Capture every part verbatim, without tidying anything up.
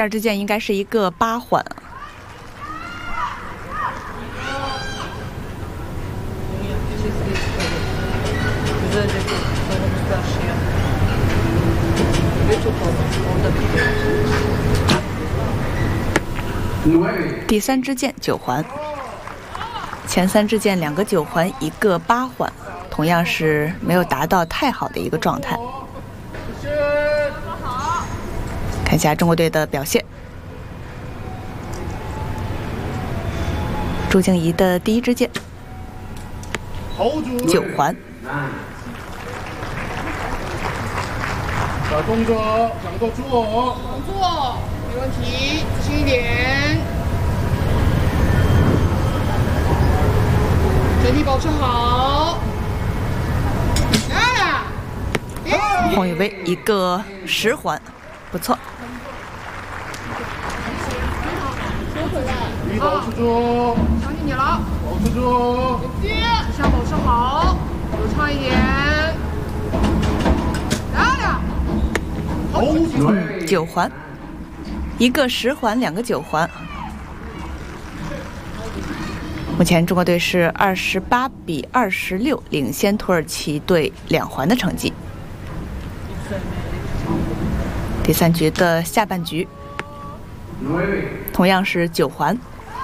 二支箭应该是一个八环。第三支箭九环，前三支箭两个九环，一个八环，同样是没有达到太好的一个状态。看一下中国队的表现。朱静怡的第一支箭九环。 小动作，掌舵住哦。 动作，没问题，轻一点。整体保持好。啊！ 黄雨薇一个十环，不错。 收回来。 你保持住。 相信你了。 保持住。 接，向保持好，流畅一点。漂亮。 嗯，九环，一个十环，两个九环。目前中国队是二十八比二十六领先土耳其队两环的成绩。第三局的下半局，同样是九环。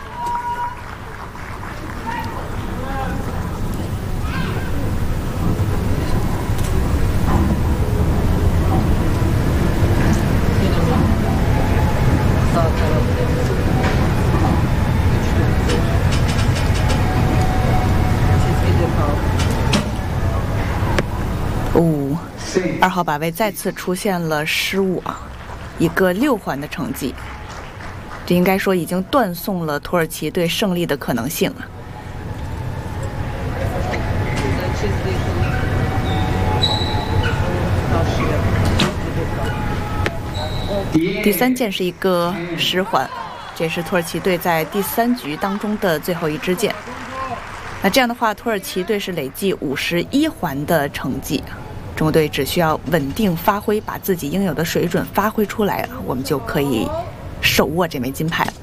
五、二号靶位再次出现了失误啊，一个六环的成绩，这应该说已经断送了土耳其队胜利的可能性了。第三箭是一个十环，这是土耳其队在第三局当中的最后一支箭。那这样的话，土耳其队是累计五十一环的成绩，中国队只需要稳定发挥，把自己应有的水准发挥出来，我们就可以手握这枚金牌了。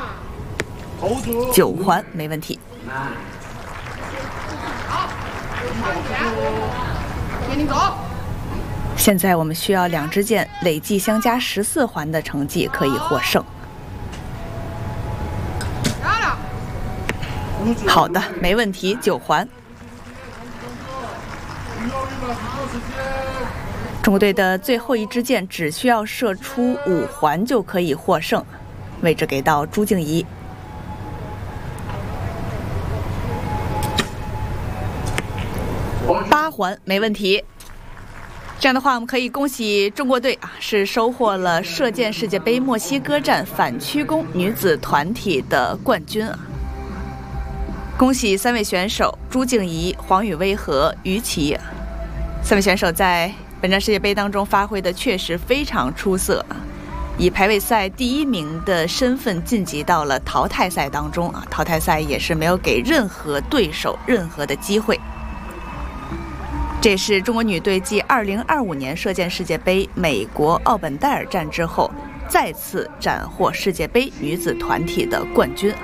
九环没问题。 给你走。 现在我们需要两支箭累计相加十四环的成绩可以获胜。好的，没问题，九环。中国队的最后一支箭只需要射出五环就可以获胜，位置给到朱静怡。八环没问题。这样的话，我们可以恭喜中国队啊，是收获了射箭世界杯墨西哥站反曲弓女子团体的冠军啊！恭喜三位选手朱静怡、黄雨薇和于琦，三位选手在本站世界杯当中发挥的确实非常出色，以排位赛第一名的身份晋级到了淘汰赛当中啊！淘汰赛也是没有给任何对手任何的机会。这也是中国女队继二零二五年射箭世界杯美国奥本戴尔站之后，再次斩获世界杯女子团体的冠军。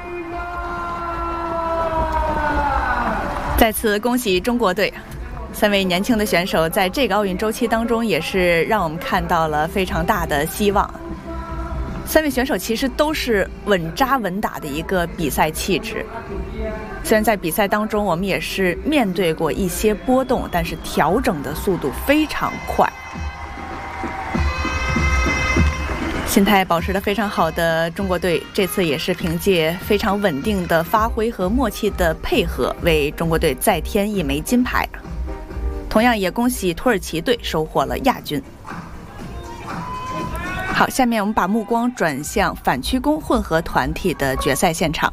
再次恭喜中国队，三位年轻的选手在这个奥运周期当中，也是让我们看到了非常大的希望。三位选手其实都是稳扎稳打的一个比赛气质。虽然在比赛当中我们也是面对过一些波动，但是调整的速度非常快，心态保持得非常好的中国队，这次也是凭借非常稳定的发挥和默契的配合，为中国队再添一枚金牌。同样也恭喜土耳其队收获了亚军。好，下面我们把目光转向反曲弓混合团体的决赛现场。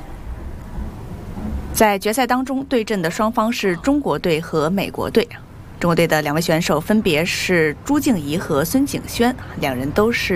在决赛当中对阵的双方是中国队和美国队，中国队的两位选手分别是朱静怡和孙景轩，两人都是